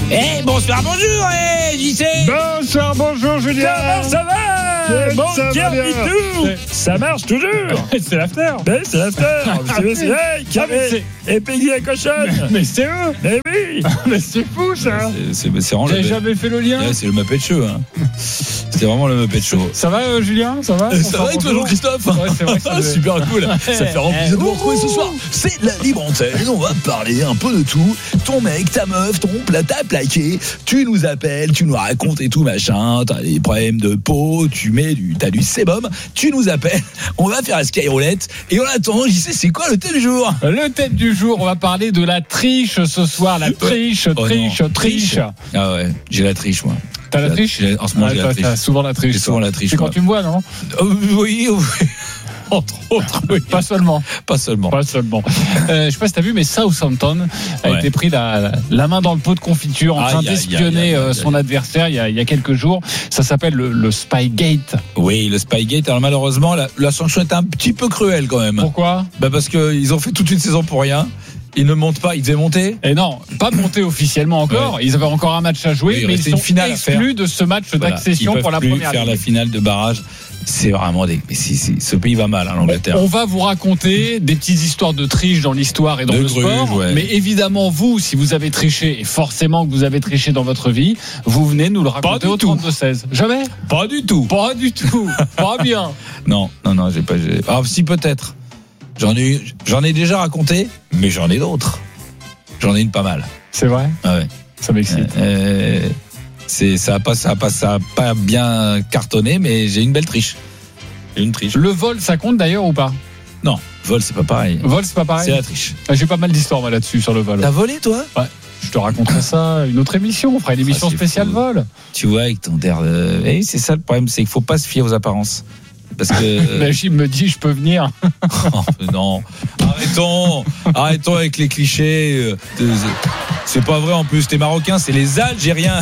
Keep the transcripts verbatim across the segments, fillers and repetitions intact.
Eh, bonsoir, bonjour, eh, J C. Bonsoir, bonjour, Julien. Comment ça va? Bon, Ça tiens, va bien. tout. Ça marche toujours. C'est l'after. Ben, c'est l'after. C'est c'est hey, Carré et Peggy la cochonne. Mais c'est eux. Mais oui. Mais c'est fou, ça. C'est, c'est, c'est vraiment J'ai le... jamais fait le lien. Ouais, c'est le Muppet Show. Hein. C'est vraiment le Muppet Show. Ça va, euh, Julien? Ça va? Ça va et toi, Jean-Christophe? Ouais, c'est vrai que ça devait- Super cool. Ça fait remplir de vous retrouver ce soir. C'est la libre antenne. On va parler un peu de tout. Ton mec, ta meuf, ton plat, ta plaqué. Tu nous appelles, tu nous racontes et tout machin. T'as des problèmes de peau, tu mets du, t'as du sébum. Tu nous appelles. On va faire la skyroulette. Et en attendant, j'y sais, c'est quoi le thème du jour? Le thème du jour, on va parler de la triche ce soir. La triche, Oh triche, non. triche. Ah ouais, j'ai la triche, moi. T'as la triche? J'ai- En ce moment, Ouais, j'ai la toi, triche. t'as souvent la triche. J'ai souvent toi. la triche, C'est quand moi. tu me vois, non? Euh, oui, oui. Entre autres, oui. Pas seulement. Pas seulement. Pas seulement. Euh, je sais pas si t'as vu, mais Southampton a Ouais. été pris la, la main dans le pot de confiture en Aïe, train aïe, aïe, d'espionner aïe, aïe, euh, aïe. son adversaire il y, a, il y a quelques jours. Ça s'appelle le, le Spygate. Oui, le Spygate. Alors malheureusement, la, la sanction est un petit peu cruelle quand même. Pourquoi? Bah parce qu'ils ont fait toute une saison pour rien. Ils ne montent pas, ils devaient monter. Et non, pas monté officiellement encore. Ouais. Ils avaient encore un match à jouer, Oui, il mais restait ils une sont finale à faire. exclus de ce match Voilà. d'accession Ils peuvent pour la plus première faire ligue. la finale de barrage. C'est vraiment des. Mais si, si, ce pays va mal, hein, l'Angleterre. On va vous raconter des petites histoires de triche dans l'histoire et dans De le gruge, sport. ouais. Mais évidemment, vous, si vous avez triché, et forcément que vous avez triché dans votre vie, vous venez nous le raconter du au tout. trente-deux seize. Jamais? Pas du tout. Pas du tout. Pas bien. Non, non, non, j'ai pas. J'ai... Ah, si peut-être. J'en ai, eu- j'en ai déjà raconté, mais j'en ai d'autres. J'en ai une pas mal. C'est vrai? Ah ouais. Ça m'excite. Euh, c'est, ça a pas, ça a pas, ça a pas bien cartonné, mais j'ai une belle triche. J'ai une triche. Le vol, ça compte d'ailleurs ou pas? Non, vol, c'est pas pareil. Vol, c'est pas pareil. C'est la triche. Ah, j'ai pas mal d'histoires moi, là-dessus sur le vol. T'as volé, toi? Je te raconterai ça une autre émission. On fera une émission Ah, c'est spéciale fou. vol. Tu vois, avec ton air de... Eh, c'est ça le problème, c'est qu'il faut pas se fier aux apparences. Parce que... Najib me dit, je peux venir. Oh, non, arrêtons, arrêtons avec les clichés. euh, C'est pas vrai en plus, t'es marocain, c'est les Algériens.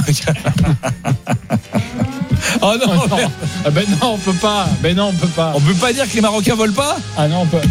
Oh non, Oh, non. merde. Ah ben non, on peut pas. Ben non, on peut pas. On peut pas dire que les Marocains volent pas? Ah non, on peut.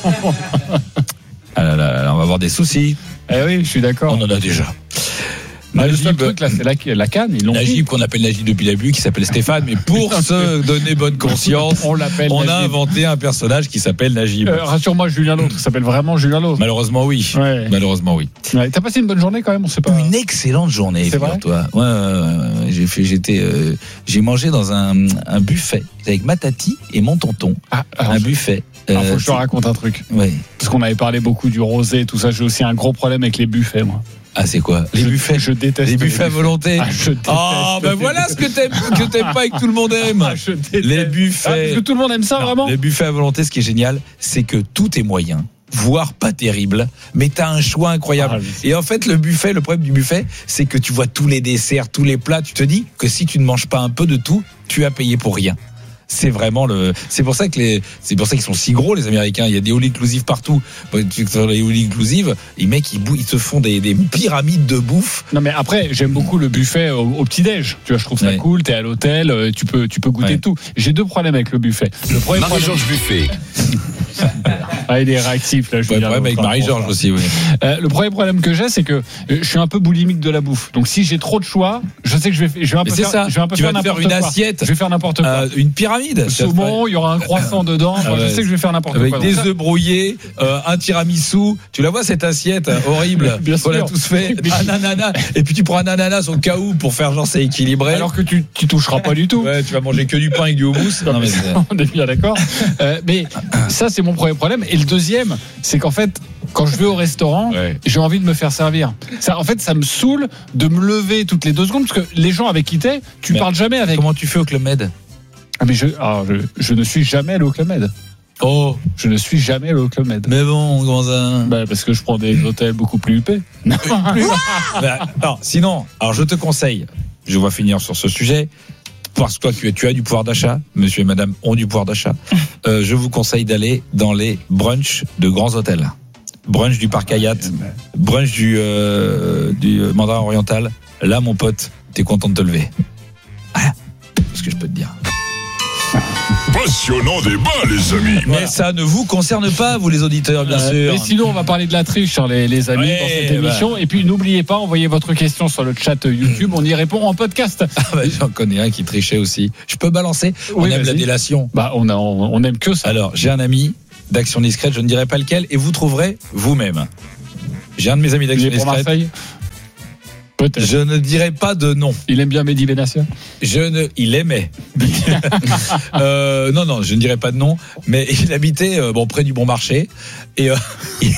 Ah là là, là, on va avoir des soucis. Eh oui, je suis d'accord. On en a déjà. Bah, le seul Najib, truc là, c'est la, la canne. Ils l'ont Najib, pris. qu'on appelle Najib depuis le début, qui s'appelle Stéphane, mais pour se donner bonne conscience, On l'appelle. on a Najib. inventé un personnage qui s'appelle Najib. Euh, Rassure-moi, Julien Lautre. Il s'appelle vraiment Julien Lautre. Malheureusement, oui. Ouais. Malheureusement, oui. Ouais, t'as passé une bonne journée quand même, on sait pas. Une excellente journée, C'est vrai toi. Ouais, ouais, ouais, ouais. J'ai fait, j'étais, euh, j'ai mangé dans un, un buffet avec ma tati et mon tonton. Ah, alors, un je- buffet. alors, faut Euh, que je te raconte un truc. ouais. Parce qu'on avait parlé beaucoup du rosé et tout ça. J'ai aussi un gros problème avec les buffets, moi. Ah, c'est quoi? Les Je- buffets. Je déteste. Les buffets à volonté. Ah, je déteste. Ah, ben les voilà ce buffets. que t'aimes, que t'aimes pas et que tout le monde aime. Ah, je déteste. Les Ah, buffets. parce que tout le monde aime ça, Non, vraiment. Les buffets à volonté, ce qui est génial, c'est que tout est moyen, voire pas terrible, mais t'as un choix incroyable. Ah, je sais. Et en fait, le buffet, le problème du buffet, c'est que tu vois tous les desserts, tous les plats, tu te dis que si tu ne manges pas un peu de tout, tu as payé pour rien. C'est vraiment le. C'est pour ça que les. C'est pour ça qu'ils sont si gros les Américains. Il y a des all inclusive partout. Sur les all inclusive, les mecs ils, bou- ils te font des, des pyramides de bouffe. Non mais après j'aime beaucoup le buffet au, au petit déj. Tu vois, je trouve ça Ouais. cool. T'es à l'hôtel, euh, tu peux tu peux goûter Ouais. tout. J'ai deux problèmes avec le buffet. Le premier problème, Marie-Georges Buffet. ah, il est réactif là. Ouais, Julien problème avec Lautre, Marie-Georges hein, aussi. Oui. Euh, le premier problème que j'ai, c'est que euh, je suis un peu boulimique de la bouffe. Donc si j'ai trop de choix, je sais que je vais je vais un peu Mais c'est faire, ça. je vais un peu Tu faire vas te faire n'importe une quoi. assiette. Je vais faire n'importe quoi. Euh, une pyramide. Saumon, il y aura un croissant dedans. Enfin, Ah ouais. Je sais que je vais faire n'importe Avec quoi. des Donc ça- œufs brouillés, euh, un tiramisu. Tu la vois cette assiette euh, horrible Bien qu'on a sûr. tous fait. Mais- Un ananas. Et puis tu prends un ananas au cas où pour faire genre c'est équilibré. Alors que tu tu toucheras pas du tout. Ouais, tu vas manger que du pain avec du houmous. Non, mais c'est- On est bien d'accord. Euh, mais ça, c'est mon premier problème. Et le deuxième, c'est qu'en fait, quand je vais au restaurant, Ouais. j'ai envie de me faire servir. Ça, en fait, ça me saoule de me lever toutes les deux secondes parce que les gens avec qui t'es, tu Mais parles jamais avec. Comment tu fais au Club Med? Ah, mais je, alors, je, je ne suis jamais allé au Club Med. Oh, Je ne suis jamais allé au Club Med. mais bon, comment ça? Bah, parce que je prends des hôtels beaucoup plus huppés. Bah, non, sinon, alors je te conseille, je vais finir sur ce sujet, parce que toi tu, tu as du pouvoir d'achat, monsieur et madame ont du pouvoir d'achat, euh, je vous conseille d'aller dans les brunchs de grands hôtels. Brunch du Parc Hyatt, brunch du, euh, du Mandarin Oriental. Là, mon pote, t'es content de te lever. Voilà, c'est ce que je peux te dire. passionnant débat, les amis. Mais voilà. Ça ne vous concerne pas, vous les auditeurs, bien euh, sûr. Mais sinon, on va parler de la triche, hein, les, les amis, ouais, dans cette émission. Bah. Et puis, n'oubliez pas, envoyez votre question sur le chat YouTube. On y répond en podcast. Ah bah, j'en connais un qui trichait aussi. Je peux balancer. On oui, aime vas-y. La délation. Bah, on, a, on, on aime que ça. Alors, j'ai un ami d'Action Discrète, je ne dirai pas lequel, et vous trouverez vous-même. J'ai un de mes amis d'Action Discrète. Pour Marseille. Peut-être. Je ne dirais pas de nom. Il aime bien Mehdi Benassia. Je ne, il aimait. euh, non, non, je ne dirais pas de nom, mais il habitait euh, bon près du Bon Marché et euh, il,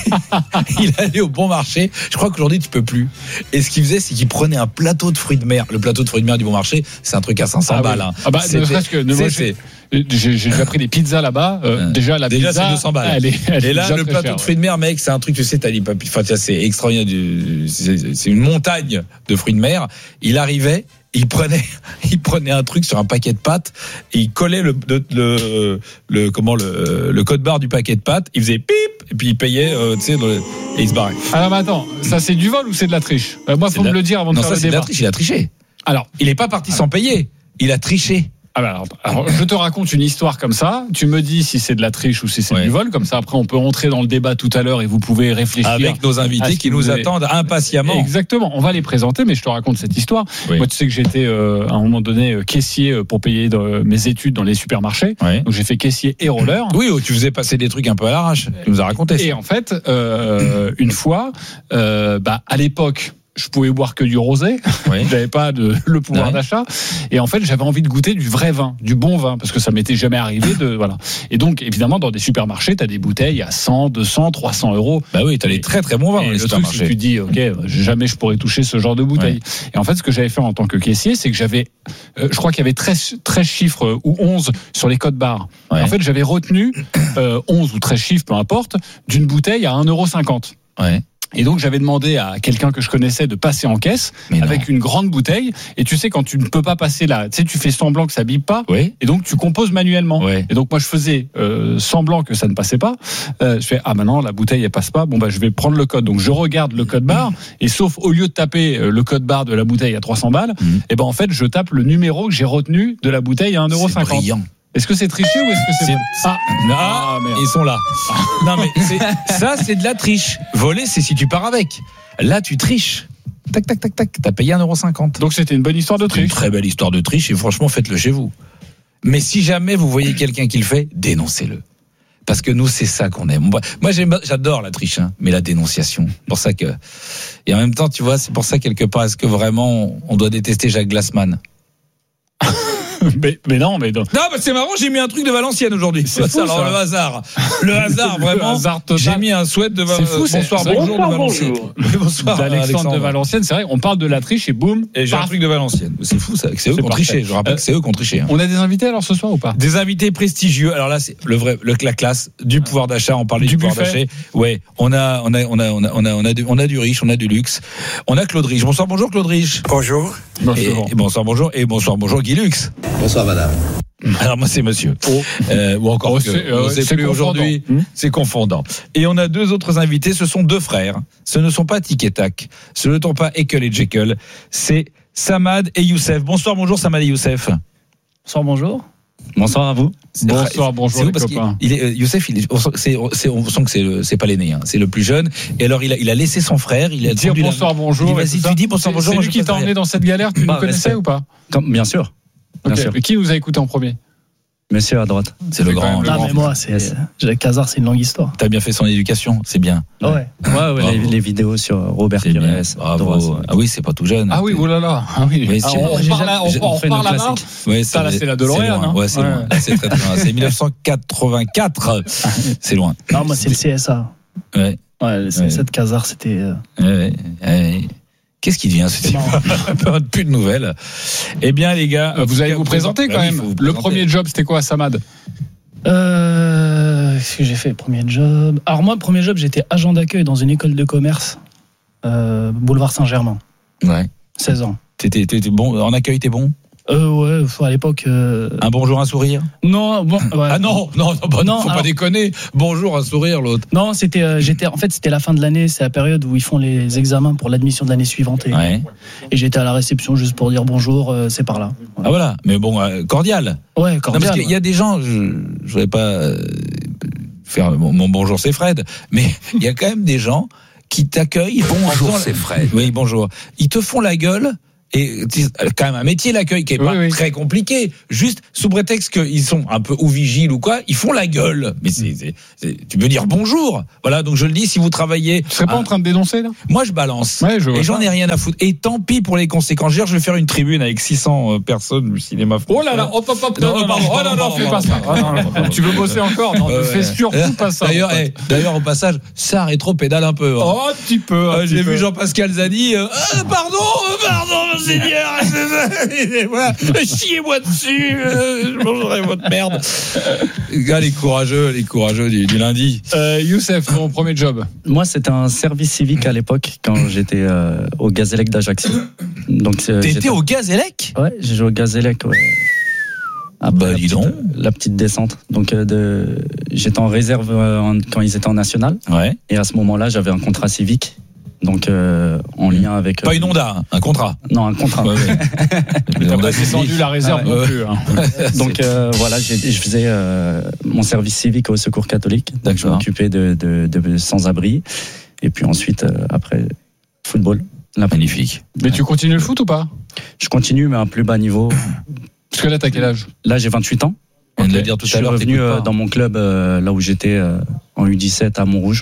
il allait au Bon Marché. Je crois qu'aujourd'hui tu peux plus. Et ce qu'il faisait, c'est qu'il prenait un plateau de fruits de mer. Le plateau de fruits de mer du Bon Marché, c'est un truc à cinq cents ah, balles. Oui. Hein. Ah bah, ne serait-ce que ne moi, j'ai, j'ai, j'ai déjà pris des pizzas là-bas. Euh, déjà la déjà, pizza, c'est deux cents balles. Elle est, elle et là, le plateau cher, de fruits de mer, mec, c'est un truc, tu sais, t'as dit, enfin, c'est extraordinaire. C'est, c'est une montagne de fruits de mer. Il arrivait, il prenait, il prenait un truc sur un paquet de pâtes, et il collait le, le, le, le comment le, le code barre du paquet de pâtes. Il faisait pip, et puis il payait, euh, tu sais, et il se barrait. Alors, mais attends, ça c'est du vol ou c'est de la triche? euh, Moi, faut me le dire avant de non, faire ça, le c'est débat. De la triche. Il a triché. Alors, il n'est pas parti sans payer. Il a triché. Ah bah alors, alors, je te raconte une histoire comme ça. Tu me dis si c'est de la triche ou si c'est ouais. du vol. Comme ça, après, on peut rentrer dans le débat tout à l'heure et vous pouvez réfléchir. Avec nos invités qui nous avez... attendent impatiemment. Exactement. On va les présenter, mais je te raconte cette histoire. Oui. Moi, tu sais que j'étais euh, à un moment donné caissier pour payer de, mes études dans les supermarchés. Oui. Donc, j'ai fait caissier et roller. Oui, tu faisais passer des trucs un peu à l'arrache. Tu nous as raconté ça. Et en fait, euh, une fois, euh, bah, à l'époque, je pouvais boire que du rosé, oui. J'avais pas de, le pouvoir ouais. d'achat, et en fait j'avais envie de goûter du vrai vin, du bon vin, parce que ça m'était jamais arrivé de voilà. Et donc évidemment dans des supermarchés t'as des bouteilles à cent, deux cents, trois cents euros. Bah oui, t'as des très très bons vins dans les supermarchés. Truc, c'est que tu dis ok, jamais je pourrais toucher ce genre de bouteille. Ouais. Et en fait ce que j'avais fait en tant que caissier, c'est que j'avais, euh, je crois qu'il y avait treize, treize chiffres ou onze sur les codes barres. Ouais. En fait j'avais retenu euh, onze ou treize chiffres, peu importe, d'une bouteille à un euro cinquante. Ouais. Et donc j'avais demandé à quelqu'un que je connaissais de passer en caisse mais avec non. une grande bouteille. Et tu sais quand tu ne peux pas passer là, tu sais tu fais semblant que ça bip pas. Oui. Et donc tu composes manuellement. Oui. Et donc moi je faisais euh, semblant que ça ne passait pas. Euh, je fais ah maintenant la bouteille elle passe pas. Bon bah je vais prendre le code. Donc je regarde le code barre et sauf au lieu de taper le code barre de la bouteille à trois cents balles, mmh. et ben en fait je tape le numéro que j'ai retenu de la bouteille à un euro cinquante. C'est brillant. Est-ce que c'est triché ou est-ce que c'est, c'est... Ah, non, ah ils sont là. Non mais c'est... ça c'est de la triche. Voler c'est si tu pars avec. Là tu triches. Tac tac tac tac. T'as payé un euro cinquante. Donc c'était une bonne histoire de triche. Une très belle histoire de triche et franchement faites-le chez vous. Mais si jamais vous voyez quelqu'un qui le fait, dénoncez-le. Parce que nous c'est ça qu'on aime. Moi j'aime, j'adore la triche, hein, mais la dénonciation. C'est pour ça que et en même temps tu vois c'est pour ça quelque part est-ce que vraiment on doit détester Jacques Glassman? Mais, mais non, mais non. Non, mais c'est marrant, j'ai mis un truc de Valenciennes aujourd'hui. C'est fou, alors ça. le hasard. Le hasard, vraiment. Le hasard total. J'ai mis un sweat de Valenciennes. C'est fou, c'est bonsoir, c'est bonjour bonsoir, de Valenciennes. Bonjour. Bonsoir, d'Alexandre Alexandre. de Valenciennes. C'est vrai, on parle de la triche et boum. Et j'ai paf. Un truc de Valenciennes. C'est fou, ça. C'est eux qui ont triché. Je rappelle euh, que c'est eux qui ont triché. Hein. On a des invités alors ce soir ou pas? Des invités prestigieux. Alors là, c'est le vrai, le, la classe du pouvoir d'achat. On parlait du, du pouvoir d'achat. Ouais. On a, on a, on a, on a, on a, on a, du, on a du riche, on a du luxe. On a Claude Rich. Bonsoir, bonjour Claude Rich. Bonjour. Bonjour. Et, et bonsoir, bonjour. Et bonsoir, bonjour Guy Lux. Bonsoir madame. Alors moi c'est monsieur. Oh. Euh, ou encore oh, que, c'est, euh, c'est plus aujourd'hui, hum c'est confondant. Et on a deux autres invités, ce sont deux frères. Ce ne sont pas Tic et Tac, ce ne sont pas Ekel et Jekyll, c'est Samad et Youssef. Bonsoir, bonjour Samad et Youssef. Bonsoir, bonjour. Bonsoir à vous. Bonsoir, bonjour les copains. Il est, Youssef, il est, c'est, c'est, on sent que c'est, le, c'est pas l'aîné, hein, c'est le plus jeune. Et alors il a, il a laissé son frère. Il a dire bonsoir, la... bonjour. Il dit, vas-y, tu dis bonsoir, bonjour. C'est lui qui t'a emmené dans cette galère. Tu bah, nous connaissais ou pas? Bien sûr. Bien okay. sûr. Et qui nous a écouté en premier? Monsieur à droite. C'est le grand. Ah, mais moi, c'est, Jacques Cazard, c'est une longue histoire. T'as bien fait son éducation, c'est bien. Ouais. Ouais, ouais, ouais les, les vidéos sur Robert Pires. Bravo. Ah oui, c'est pas tout jeune. Ah oui, oh là là. Ah oui. Mais ah, on, on parle là, on, on repart là-bas. Ouais, ça, là, c'est la DeLorean. Hein. Ouais, c'est loin. C'est très, très loin. C'est dix-neuf cent quatre-vingt-quatre. C'est loin. Non, moi, c'est le C S A. Ouais. Ouais, le C S A de Cazard, c'était. Euh... Ouais, ouais. Qu'est-ce qui devient ce type? Plus de nouvelles. Eh bien, les gars, euh, vous allez vous présenter quand même. Vous le présenter. Premier job, c'était quoi, Samad? Euh, qu'est-ce que j'ai fait? Premier job. Alors moi, le premier job, j'étais agent d'accueil dans une école de commerce, euh, boulevard Saint-Germain. Ouais. seize ans. T'étais, t'étais bon en accueil, t'es bon? Euh, ouais, faut à l'époque. Euh... Un bonjour, un sourire. Non, bon. Ouais. Ah non, non, non, bah, Non, faut alors- pas déconner. Bonjour, un sourire, l'autre. Non, c'était, euh, j'étais, en fait, c'était la fin de l'année. C'est la période où ils font les examens pour l'admission de l'année suivante. Et, Ouais. et j'étais à la réception juste pour dire bonjour. Euh, c'est par là. Ouais, Ah voilà, mais bon, euh, cordial. ouais Non, cordial. parce qu'il y a des gens, je ne voudrais pas euh, faire mon, mon bonjour, c'est Fred, mais il y a quand même des gens qui t'accueillent. Bonjour, c'est Fred. Oui, bonjour. Ils te font la gueule. Et c'est quand même un métier l'accueil qui est pas Oui, oui. très compliqué. Juste sous prétexte qu'ils sont un peu ou vigiles ou quoi, ils font la gueule. Mais c'est, c'est, c'est- tu peux dire bonjour. Voilà, donc je le dis, si vous travaillez, Tu serais pas à- en train de dénoncer là? moi je balance. Ouais, je vois et j'en ça. ai rien à foutre. Et tant pis pour les conséquences. Je vais faire une tribune avec six cents euh, personnes du cinéma. Oh là là, hop hop hop, Non, non, non, pardon, non, oh pardon, non, non, pardon, fais pas pardon. ça. Ah, non, non, non. Tu veux bosser encore? Non, ne Ouais, fais ouais. surtout pas ça. D'ailleurs, mon pote. eh, d'ailleurs au passage, ça rétro-pédale un peu. hein. Oh, un petit peu. un Euh, petit J'ai peu. vu Jean-Pascal Zadi. Euh, ah, pardon, euh, pardon, Seigneur. Voilà, chiez-moi dessus. euh, je mangerai votre merde. Les gars, les courageux, les courageux du, du lundi. Euh, Youssef, ton premier job. Moi, c'était un service civique à l'époque quand j'étais euh, au Gazélec d'Ajaccio. Donc, c'est- T'étais j'étais- au Gazélec? Ouais, j'ai joué au Gazélec. Ouais. Après, Bah, la dis petite- donc. La petite descente. Donc, euh, de... j'étais en réserve euh, en- quand ils étaient en national. Ouais. Et à ce moment-là, j'avais un contrat civique. Donc, euh, en lien avec. Pas euh, une Honda, hein, un contrat. Non, un contrat. Ouais, ouais. T'as Honda pas descendu civique. la réserve Ah ouais. non plus. hein. Donc euh, voilà, j'ai- je faisais euh, mon service civique au Secours catholique. Donc je D'accord. m'occupais de, de, de sans-abri. Et puis ensuite, euh, après, football. La- Magnifique. Mais tu continues le foot ou pas? Je continue, mais à un plus bas niveau. Parce que là, t'as quel âge? Là, j'ai vingt-huit ans. On vient de le Ok. dire tout Je à suis l'heure. revenu t'écoutes euh, pas. dans mon club, euh, là où j'étais euh, en U dix-sept à Montrouge.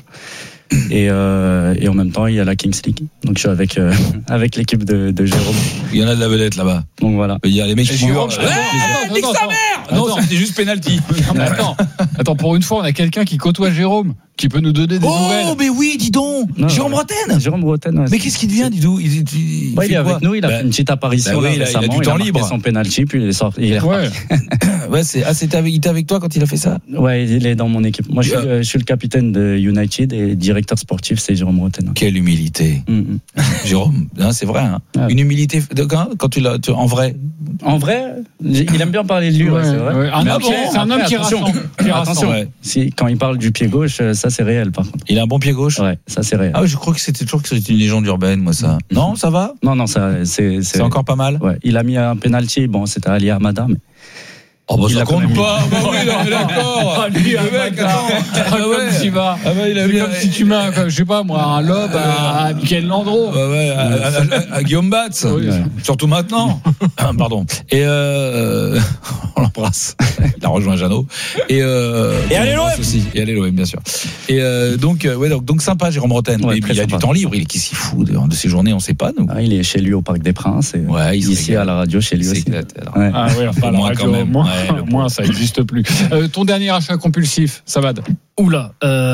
Et, euh, et en même temps, il y a la Kings League. Donc je suis avec, euh, avec l'équipe de, de Jérôme. Il y en a de la vedette là-bas. Donc voilà. Il y a les mecs Et qui Jérôme, font- attends, Ouais, attends, nique attends, sa attends. mère. Non, Attends. c'était juste penalty. Non, mais attends, attends, pour une fois, on a quelqu'un qui côtoie Jérôme, qui peut nous donner des Oh, nouvelles. mais oui, dis donc. Non, Jérôme ouais. Roten. Jérôme Bretagne. Ouais, Mais qu'est-ce qu'il devient, dis donc? Il, il, il, Ouais, il fait est quoi avec nous, il a Bah, fait une petite apparition bah oui, là, il a- il a récemment. du temps marqué libre. son penalty, puis il est sorti. Il est Ouais. Ouais, c'est, ah, c'était avec, il était avec toi quand il a fait ça? Ouais, il est dans mon équipe. Moi, je suis, Yeah. euh, je suis le capitaine de United et directeur sportif, c'est Jérôme Roten. Quelle humilité. Mm, mm. Jérôme, hein, c'est vrai, hein. Ah. Une humilité de quand, quand tu l'as, tu- en vrai. En vrai, il aime bien parler de lui, ouais, Ouais, c'est vrai. ouais. Un Mais homme bon, qui- c'est un homme après, qui attention. rassemble. Qui Attention, rassemble. Ouais. si, quand il parle du pied gauche, euh, ça c'est réel par contre. Il a un bon pied gauche. Ouais, ça c'est réel. Ah oui, je crois que c'était toujours que c'était une légende urbaine, moi, ça. Non, ça va? Non, non, ça c'est. C'est encore pas mal? Ouais, il a mis un penalty, bon, c'était Ali Hamada, mais Oh, bah, Il ça l'a quand compte même pas. Bah oui, non, mais d'accord. Ah, lui, Le un mec, bâtard. attends. Ah, Ah comme ouais. tu vas. Ah bah, il a C'est mis comme un- si tu mets, un, je sais pas moi, un lobe à, à Michael Landreau. Ouais, ouais, à, à- à- à Guillaume Batz. Oui. Surtout maintenant. Pardon. Et euh, on l'embrasse. Il a rejoint Jeannot. Et, euh, Et allez, on l'embrasse aussi. Et allez l'O M, bien sûr. Et euh, donc, euh, ouais, donc, donc sympa, Jérôme Roten. Ouais, Mais très il a sympa. du temps libre. Il est qui s'y fout de, de ses journées, on sait pas, nous. ah, il est chez lui au Parc des Princes et Ouais, il se ici régale. à la radio chez lui C'est aussi. éclaté, alors. Ouais. Ah oui, enfin, Au la moins, radio, quand même. moins, Ouais, le moins, ça n'existe plus. Euh, ton dernier achat compulsif, Savad. Oula,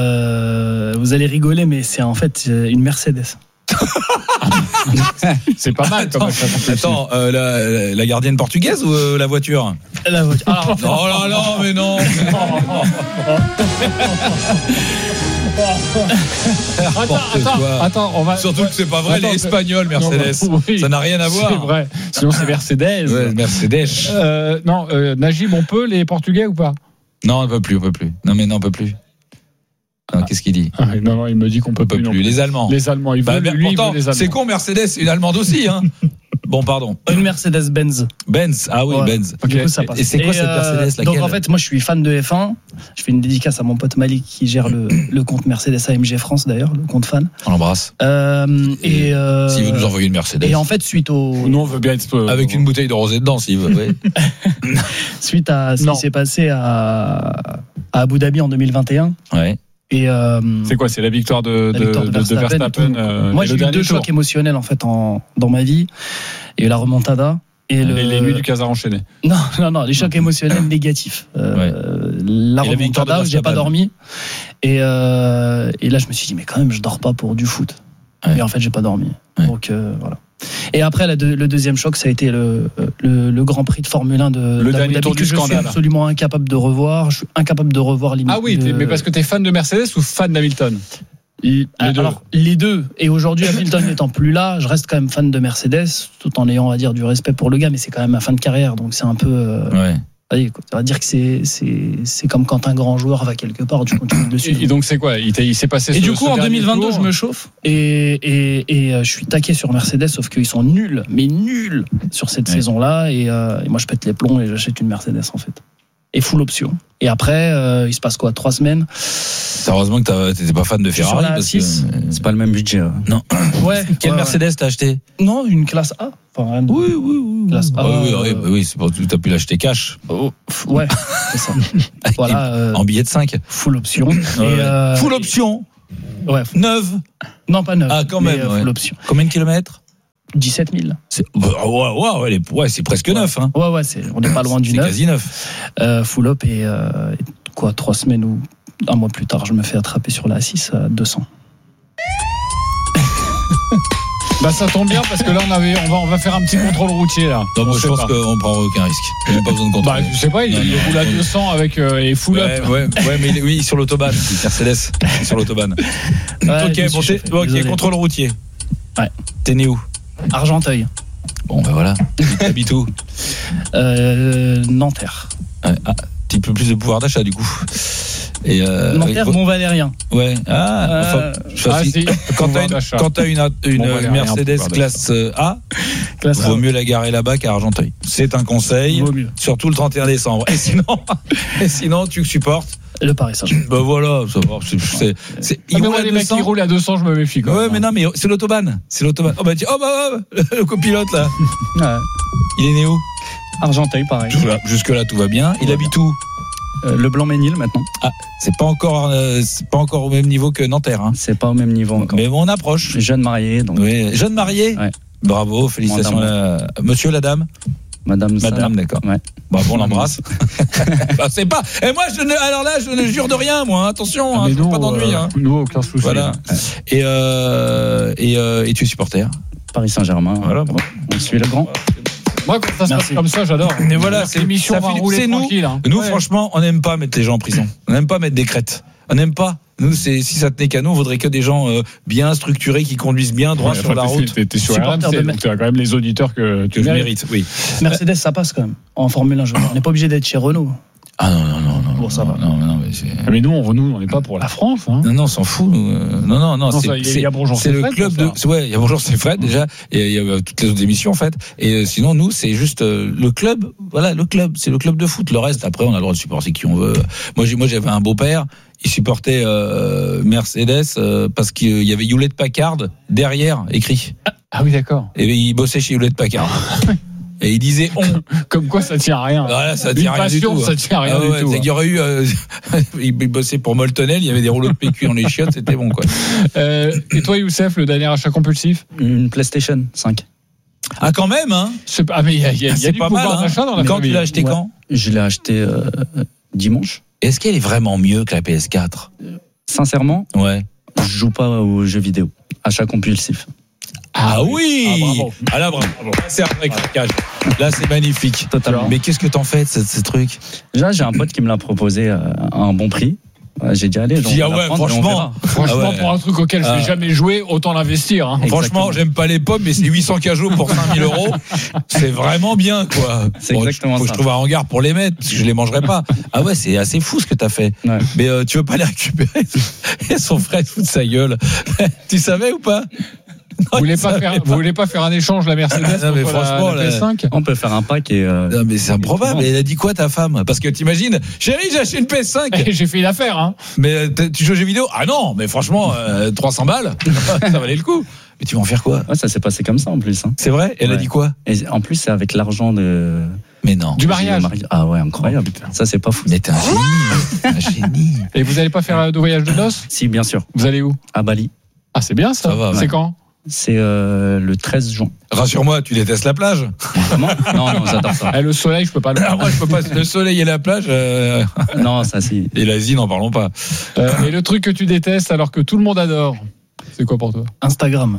euh, vous allez rigoler, mais c'est en fait euh, une Mercedes. C'est pas mal comme Attends, achat compulsif. attends euh, la, la gardienne portugaise ou euh, la voiture? La voiture. Ah, en fait, Oh là là, mais non. Attends, N'importe attends, quoi. attends, on va. Surtout que c'est pas vrai, Attends, les c'est- Espagnols, Mercedes. Non, oui, Ça n'a rien à voir. C'est vrai. Sinon, c'est Mercedes. Ouais, Mercedes. Euh, non, euh, Najib, on peut les Portugais ou pas? Non, on peut plus, on peut plus. Non, mais non, on peut plus. Non, qu'est-ce qu'il dit? Ah, non, non, il me dit qu'on peut On peut plus. non plus. Les Allemands. Les Allemands, ils Bah, veulent. mais Lui, il pourtant, veut les Allemands. c'est con, Mercedes, c'est une Allemande aussi, hein. Bon, pardon. une Mercedes-Benz. Benz. Ah oui, Ouais. Benz. Ok. Du coup, ça passe. Et c'est quoi Et, cette Mercedes, laquelle? Donc en fait, moi je suis fan de F un. Je fais une dédicace à mon pote Malik qui gère le, le compte Mercedes A M G France d'ailleurs, le compte fan. On l'embrasse. Euh, et euh, S'il veut nous envoyer une Mercedes. et en fait, suite au Nous, on veut bien être. euh, Avec une bouteille de rosé dedans, s'il veut. Ouais. suite à ce Non. qui s'est passé à, à Abu Dhabi en deux mille vingt et un. Ouais. Et euh, C'est quoi? C'est la victoire de, la de, victoire de, de de Verstappen et Verstappen. tout. euh, moi et j'ai le eu deux dernier tour. chocs émotionnels en fait en, dans ma vie. Il y a eu la remontada. Et le... Les, les nuits du Casar enchaîné. Non, non, non, les chocs émotionnels négatifs. Euh, La Et la victoire de remontada où j'ai pas Verstappen. dormi. Et, euh, et là, je me suis dit, mais quand même, je dors pas pour du foot. Ouais. Et en fait, j'ai pas dormi. Ouais. Donc euh, voilà. Et après, la deux- le deuxième choc, ça a été le, le, le Grand Prix de Formule un de Le d'Abu dernier Dhabi tour que du je scandale. suis absolument incapable de revoir. Je suis incapable de revoir limite. Ah oui, de- t'es- mais parce que t'es fan de Mercedes ou fan d'Hamilton? Les deux. Alors, les deux. Et aujourd'hui, Hamilton n'étant plus là, je reste quand même fan de Mercedes, tout en ayant, on va dire, du respect pour le gars, mais c'est quand même ma fin de carrière, donc c'est un peu. Euh... Ouais. Allez, on va dire que c'est, c'est, c'est comme quand un grand joueur va quelque part, tu continues dessus. Et, et donc c'est quoi? Il, il s'est passé. Et ce, du coup, ce en deux mille vingt-deux, tour, je me chauffe et, et, et euh, je suis taqué sur Mercedes, sauf qu'ils sont nuls, mais nuls sur cette ouais. saison-là. Et, euh, et moi, je pète les plombs et j'achète une Mercedes en fait. Et full option. Et après, euh, il se passe quoi? Trois semaines. C'est heureusement que t'étais pas fan de Ferrari parce que c'est pas le même budget. Ouais. Non. Ouais. Quelle ouais, Mercedes ouais. t'as acheté? Non, une classe A. Enfin, de... Oui, oui, oui. Classe A. Ah, oui, oui, oui, oui, c'est pour que t'as pu l'acheter cash. Oh, ouais, c'est ça. Voilà. Euh, en billet de cinq. Full option. Ouais. Et euh, full option. Ouais. Neuve. Non, pas neuve. Ah, quand même. Mais, euh, ouais. Full option. Combien de kilomètres? dix-sept mille. C'est, ouais, ouais, ouais, ouais, c'est presque ouais. neuf. Hein. Ouais, ouais, c'est, on n'est pas loin du c'est neuf. C'est quasi neuf. Euh, full up et, euh, et quoi, trois semaines ou un mois plus tard, je me fais attraper sur la A six à deux cents. Bah ça tombe bien parce que là on avait, on va, on va faire un petit contrôle routier là. Non, moi, je pense pas. qu'on prend aucun risque. Il n'y a pas besoin de contrôler. Bah je sais pas, il, il roule à deux cents avec euh, et full ouais, up. Ouais, ouais, mais oui sur l'autobahn, Mercedes sur l'autobahn. Ouais, ok, bon, t'es, ok, désolé. Contrôle routier. Ouais. T'es né où? Argenteuil. Bon ben voilà. T'habites où? euh, Nanterre. Ouais, ah, petit peu plus de pouvoir d'achat du coup. Et euh, Nanterre, ouais, Mont-Valérien. Ouais. Ah. Euh, enfin, ah si, si. Quand t'as une, quand t'as une, une bon, Mercedes classe A, classe vaut A. mieux la garer là-bas qu'à Argenteuil. C'est un conseil. Vaut mieux. Surtout le trente et un décembre. Et sinon, et sinon, tu supportes. Le Paris Saint-Germain. Ben voilà, ça va. C'est, c'est, c'est, ah, mais moi, les mecs qui roulent à deux cents, je me méfie quand ouais, même. mais non, mais c'est l'autobahn. C'est l'autobahn. Oh bah, oh bah, oh, le copilote là. Ouais. Il est né où? Argenteuil, pareil. Jusque là, tout va bien. Il habite où? Euh, le Blanc-Ménil maintenant. Ah, c'est pas encore, euh, c'est pas encore au même niveau que Nanterre. Hein. C'est pas au même niveau encore. Mais bon, on approche. Jeune marié, donc. Oui, jeune marié. Ouais. Bravo, félicitations. La... Monsieur, la dame. Madame. Madame, Salah. d'accord. Ouais. Bon, on l'embrasse. bah, c'est pas. Et moi, je ne. Alors là, je ne jure de rien, moi. Attention, ah, hein, nous, pas d'ennui. Euh, hein. Nous, aucun souci. Voilà. Ouais. Et euh, et euh, et tu es supporter. Paris Saint-Germain. Voilà. Bon. On suit le grand. Moi, quand ça se passe comme ça, j'adore. Mais voilà, c'est l'émission, va rouler c'est tranquille. Nous, hein. nous ouais. franchement, on n'aime pas mettre les gens en prison. On n'aime pas mettre des crêtes. On n'aime pas. Nous, c'est, si ça tenait qu'à nous, on voudrait que des gens euh, bien structurés, qui conduisent bien droit ouais, sur la route. T'es, t'es sur R M C, donc tu as quand même les auditeurs que tu mérites. Oui. Mercedes, ça passe quand même. En Formule un, on n'est pas obligé d'être chez Renault. Ah non, non, non, non. Bon, ça non, va. Non, non, mais, c'est... Ah, mais nous, on nous, on n'est pas pour la France. Hein. Non, non, on s'en fout. Nous. Non, non, non. non c'est, ça, y a, c'est, y a Bonjour, c'est, c'est le Fred, club de. C'est, ouais, il y a Bonjour, c'est Fred déjà. Et il y a toutes les autres émissions en fait. Et euh, sinon, nous, c'est juste euh, le club. Voilà, le club. C'est le club de foot. Le reste, après, on a le droit de supporter qui on veut. Moi, j'ai, moi, j'avais un beau-père. Il supportait euh, Mercedes euh, parce qu'il y avait Hewlett Packard derrière écrit. Ah, ah oui, d'accord. Et il bossait chez Hewlett Packard. Et il disait on. Comme quoi ça tient à rien. Voilà, ça tient Une à rien passion, du tout. Ça tient à rien ah ouais, du tout. Il y aurait eu. Euh, il bossait pour Moltonel, il y avait des rouleaux de P Q dans les chiottes, c'était bon quoi. Euh, et toi, Youssef, le dernier achat compulsif? Une PlayStation cinq. Ah quand même hein. C'est, ah mais il y a, y a, y a du pas pouvoir mal, d'achat hein. dans la Quand famille. tu l'as acheté ouais. Quand? Je l'ai acheté euh, dimanche. Est-ce qu'elle est vraiment mieux que la P S quatre? Sincèrement, ouais. Je joue pas aux jeux vidéo. Achat compulsif. Ah, ah oui. Ah, bravo. Ah là bravo. C'est un vrai craquage. Là c'est magnifique. Totalement. Mais qu'est-ce que t'en fais de ce, ce truc? Déjà j'ai un pote qui me l'a proposé à un bon prix. J'ai dit allez, dis, ah ouais, franchement, franchement ah ouais. pour un truc auquel ah. je n'ai jamais joué, autant l'investir. Hein. Franchement, j'aime pas les pommes, mais c'est huit cents cajots pour cinq mille euros. C'est vraiment bien, quoi. C'est bon, exactement faut ça. Que je trouve un hangar pour les mettre, parce que je les mangerai pas. Ah ouais, c'est assez fou ce que t'as fait. Ouais. Mais euh, tu veux pas les récupérer? Et son frère il fout de sa gueule. Tu savais ou pas? Non, vous voulez pas faire, vous voulez pas faire un échange la Mercedes non, mais franchement, la, la P S cinq? On peut faire un pack et. Euh... Non mais c'est improbable. Elle a dit quoi ta femme? Parce que t'imagines, chérie, j'ai acheté une P S cinq. J'ai fait une affaire, hein. Mais tu joues aux jeux vidéo? Ah non, mais franchement, euh, trois cents balles, ça valait le coup. Mais tu vas en faire quoi? Ouais, ça s'est passé comme ça en plus. Hein. C'est vrai? Elle ouais. a dit quoi? Et en plus, c'est avec l'argent de. Mais non. Du mariage. Mari... Ah ouais, incroyable. Oh, ça, c'est pas fou. Mais t'es un génie. un génie. Et vous allez pas faire de voyage de noces? Si, bien sûr. Vous allez où? À Bali. Ah, c'est bien ça. Ça va. C'est ouais. quand? C'est euh, le treize juin. Rassure-moi, tu détestes la plage? Comment? Non, non, j'adore ça. Eh, le soleil, je peux pas le ah, moi, je peux pas. Le soleil et la plage. Euh... Non, ça si. Et l'Asie, n'en parlons pas. Euh, et le truc que tu détestes alors que tout le monde adore, c'est quoi pour toi? Instagram.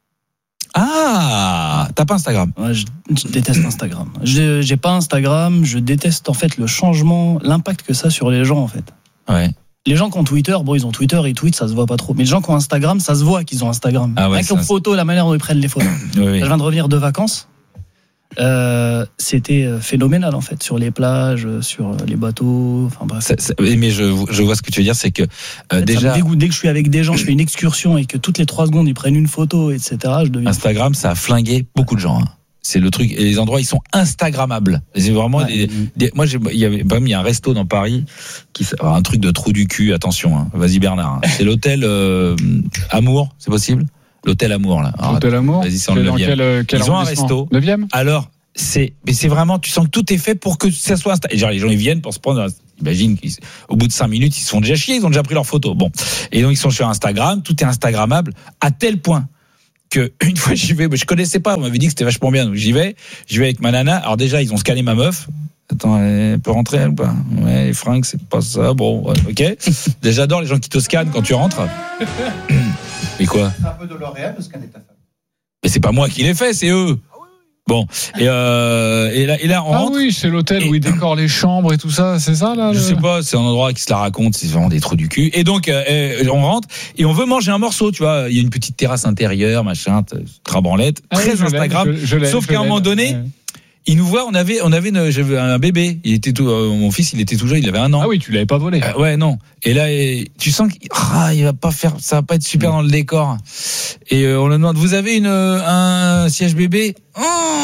Ah, t'as pas Instagram? Ouais, je, je déteste Instagram. Je, j'ai pas Instagram. Je déteste en fait le changement, l'impact que ça a sur les gens en fait. Ouais. Les gens qui ont Twitter, bon, ils ont Twitter, ils tweetent, ça se voit pas trop. Mais les gens qui ont Instagram, ça se voit qu'ils ont Instagram. Ah ouais, Avec leurs photos, la manière dont ils prennent les photos. Oui, oui. Je viens de revenir de vacances. Euh, c'était phénoménal en fait, sur les plages, sur les bateaux. Enfin bref. Ça, ça, mais je, je vois ce que tu veux dire, c'est que euh, en fait, déjà ça me dégoûte. Dès que je suis avec des gens, je fais une excursion et que toutes les trois secondes ils prennent une photo, et cetera. Je deviens. Instagram, ça a flingué beaucoup de gens. Hein. C'est le truc. Et les endroits, ils sont Instagrammables. C'est vraiment. Ouais. Des, des, moi, j'ai, il y avait, il y a un resto dans Paris qui, un truc de trou du cul. Attention, hein. Vas-y Bernard. Hein. C'est l'hôtel euh, Amour, c'est possible. L'hôtel Amour là. Alors, L'hôtel Amour. Vas-y, c'est dans le Dans quel, quel Ils ont un resto. neuvième. Alors, c'est, mais c'est vraiment, tu sens que tout est fait pour que ça soit Insta. Et genre, les gens, ils viennent pour se prendre, imagine qu'au bout de cinq minutes, ils se font déjà chier, ils ont déjà pris leurs photos. Bon. Et donc, ils sont sur Instagram, tout est Instagrammable, à tel point que, une fois, j'y vais, mais je connaissais pas, on m'avait dit que c'était vachement bien, donc j'y vais, j'y vais avec ma nana. Alors, déjà, ils ont scanné ma meuf. Attends, elle peut rentrer, elle ou pas? Ouais, les fringues, c'est pas ça. Bon, ouais, ok. Déjà, j'adore les gens qui te scannent quand tu rentres. Et quoi? C'est un peu de L'Oréal de scanner ta femme. Mais c'est pas moi qui l'ai fait, c'est eux. Bon, et, euh, et là, et là, on Ah rentre. oui, c'est l'hôtel et, où ils décorent les chambres et tout ça, c'est ça là? Je le... sais pas, c'est un endroit qui se la raconte, c'est vraiment des trous du cul. Et donc, euh, on rentre et on veut manger un morceau, tu vois. Il y a une petite terrasse intérieure, machin, trabranlette, Ah très oui, je l'ai, Instagram. je- je l'ai, Sauf je qu'à un l'ai. moment donné, Ouais. il nous voit, on avait, on avait, une, j'avais un bébé. Il était tout, euh, mon fils, il était tout jeune, il avait un an. Ah oui, tu l'avais pas volé. Euh, ouais, non. Et là, et, tu sens qu'il ah, il va pas faire, ça va pas être super dans le décor. Et euh, on lui demande, vous avez une un siège bébé? Oh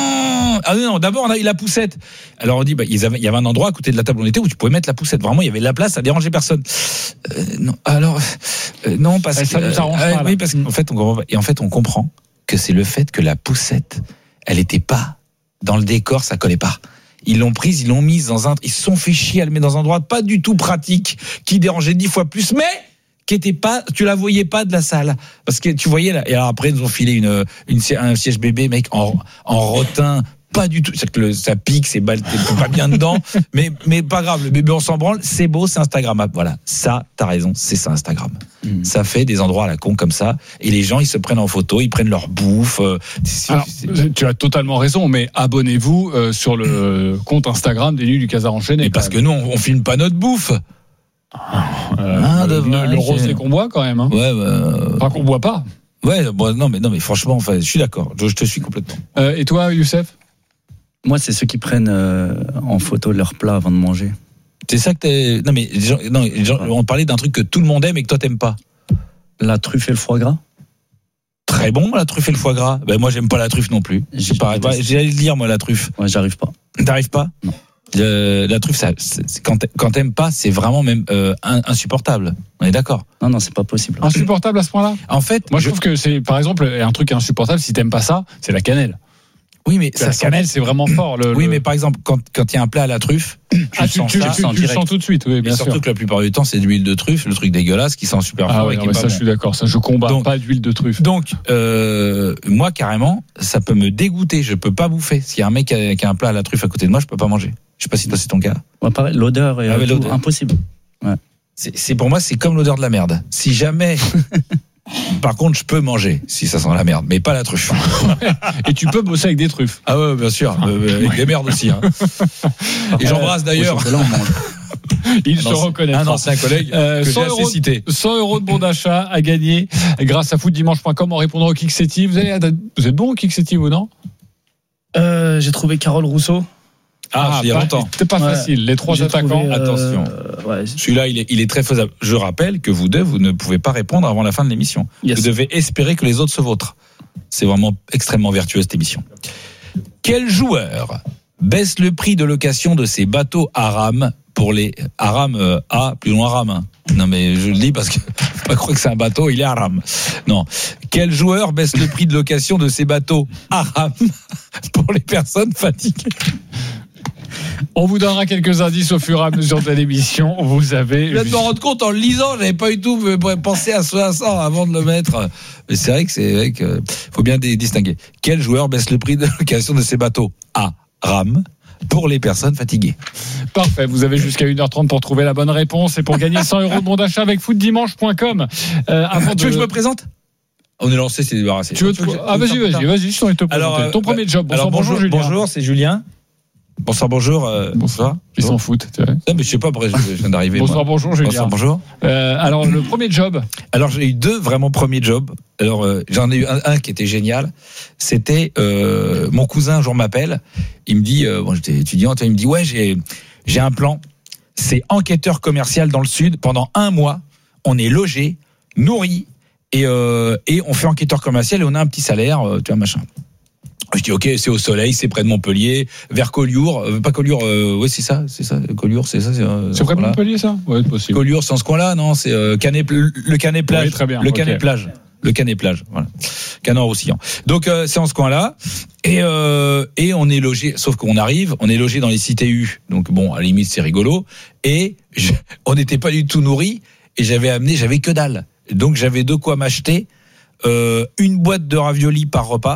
ah non, non, d'abord on a eu la poussette. Alors on dit, bah, ils avaient, il y avait un endroit à côté de la table où on était où tu pouvais mettre la poussette. Vraiment, il y avait de la place, ça dérangeait personne. Euh, non, alors euh, non parce Et que ça nous arrange euh, pas, là. oui, parce qu'en fait on comprend pas. Et en fait on comprend que c'est le fait que la poussette, elle était pas dans le décor, ça collait pas. Ils l'ont prise, ils l'ont mise dans un, ils se sont fait chier à le mettre dans un endroit pas du tout pratique, qui dérangeait dix fois plus, mais qui était pas, tu la voyais pas de la salle, parce que tu voyais là. Et alors après ils nous ont filé une, une un siège bébé, mec, en en rotin. Pas du tout, c'est que le, ça pique, c'est balle, t'es pas bien dedans, mais mais pas grave, le bébé on s'en branle, c'est beau, c'est Instagrammable. Voilà, ça, t'as raison, c'est ça Instagram. Mmh. Ça fait des endroits à la con comme ça, et les gens ils se prennent en photo, ils prennent leur bouffe. Euh, Alors, tu as totalement raison, mais abonnez-vous euh, sur le compte Instagram des Nuits du Casar Enchaîné. Et parce que nous on, on filme pas notre bouffe. Euh, Ah, le, de le rosé qu'on boit quand même. Hein. Ouais, bah, Enfin qu'on boit pas. ouais, bon, non mais non mais franchement, enfin, je suis d'accord, je, je te suis complètement. Euh, et toi, Youssef? Moi, c'est ceux qui prennent euh, en photo leur plat avant de manger. C'est ça que t'es. Non mais les gens, non, les gens, on parlait d'un truc que tout le monde aime et que toi t'aimes pas. La truffe et le foie gras. Très bon la truffe et le foie gras. Ben moi j'aime pas la truffe non plus. C'est pareil. Ouais, j'allais le dire moi la truffe. Ouais, j'arrive pas. T'arrives pas? Non. Le, la truffe, ça, c'est, quand, quand t'aimes pas, c'est vraiment même euh, insupportable. On est d'accord? Non, non, c'est pas possible. Insupportable à ce point-là? En fait, moi je, je trouve que c'est, par exemple, un truc insupportable, si t'aimes pas ça, c'est la cannelle. Oui, mais la ça cannelle, sent... c'est vraiment fort. Le, oui, le... mais par exemple, quand quand il y a un plat à la truffe, tu ah, le tu, sens tu, ça, tu, tu le sens tout de suite. Oui, bien et sûr. surtout que la plupart du temps, c'est de l'huile de truffe, le truc dégueulasse qui sent super ah fort. ouais, et qui non, est ça, pas je bon. suis d'accord. Ça, je combats donc, pas d'huile de truffe. Donc, euh, moi, carrément, ça peut me dégoûter. Je peux pas bouffer. S'il y a un mec qui a, qui a un plat à la truffe à côté de moi, je peux pas manger. Je sais pas si toi c'est ton cas. Ouais, pareil, l'odeur est Ah ouais, tout, l'odeur. impossible. Ouais. C'est, c'est pour moi, c'est comme l'odeur de la merde. Si jamais. Par contre, je peux manger si ça sent la merde, mais pas la truffe. Et tu peux bosser avec des truffes. Ah ouais, bien sûr, euh, avec des merdes aussi. Hein. Et j'embrasse d'ailleurs. Au chocolat, on mange. Il Un se ancien- reconnaît. Un ancien collègue Euh, que j'ai cent assez euros, cité. cent euros de bon d'achat à gagner grâce à foot dimanche point com en répondant au Kick-City. Vous, avez- vous êtes bon au Kick-City, vous, non? Euh, j'ai trouvé Carole Rousseau. Ah, il y a pas- longtemps. C'était pas Ouais. facile. Les trois J'ai attaquants. trouvé, euh, attention. ouais. Celui-là, il est, il est très faisable. Je rappelle que vous deux, vous ne pouvez pas répondre avant la fin de l'émission. Yes. Vous devez espérer que les autres se vautrent. C'est vraiment extrêmement vertueux cette émission. Quel joueur baisse le prix de location de ses bateaux à rame pour les à rame euh, A plus loin rame. Hein. Non mais je le dis parce que faut pas croire que c'est un bateau, il est à rame. Non. Quel joueur baisse le prix de location de ses bateaux à rame pour les personnes fatiguées? On vous donnera quelques indices au fur et à mesure de l'émission. Vous avez. Je viens de me rendre compte en le lisant, j'avais pas du tout pensé à ça, à ça avant de le mettre. Mais c'est vrai que c'est vrai que faut bien distinguer. Quel joueur baisse le prix de location de ses bateaux à rame pour les personnes fatiguées? Parfait, vous avez jusqu'à une heure trente pour trouver la bonne réponse et pour gagner cent euros de bon d'achat avec foot dimanche point com. Euh, avant Tu veux de... que je me présente? On est lancé, c'est débarrassé. Tu veux te... Ah, vas-y, vas-y, vas-y, je t'en ai te Alors, présenter. euh, Ton premier job. Bonsoir, Alors bonjour, Julien. bonjour, c'est Julien. Bonsoir, bonjour. Euh, bonsoir. Ils s'en foutent. Tu vois. Non, mais je sais pas, après, je, je viens d'arriver. Bonsoir, moi. bonjour, Julien. Bonsoir, bonjour. Euh, alors, le premier job. Alors, j'ai eu deux vraiment premiers jobs. Alors, euh, j'en ai eu un, un qui était génial. C'était euh, mon cousin, un jour m'appelle. Il me dit, euh, bon, j'étais étudiant, il me dit, ouais, j'ai, j'ai un plan. C'est enquêteur commercial dans le Sud. Pendant un mois, on est logé, nourri, et, euh, et on fait enquêteur commercial et on a un petit salaire, euh, tu vois, machin. Je dis ok, c'est au soleil, c'est près de Montpellier, vers Collioure, euh, pas Collioure, euh, ouais c'est ça, c'est ça, Collioure, c'est ça, c'est, euh, c'est près de voilà. Montpellier ça, ouais possible. Collioure, c'est en ce coin-là, non, c'est euh, Canet, le Canet plage, oui, très bien, le okay. Canet plage, le Canet plage, voilà, Canard-Roussillon. Donc euh, c'est en ce coin-là, et euh, et on est logé, sauf qu'on arrive, on est logé dans les cités U, donc bon à la limite c'est rigolo, et je, on n'était pas du tout nourris, et j'avais amené, j'avais que dalle, donc j'avais de quoi m'acheter euh, une boîte de raviolis par repas.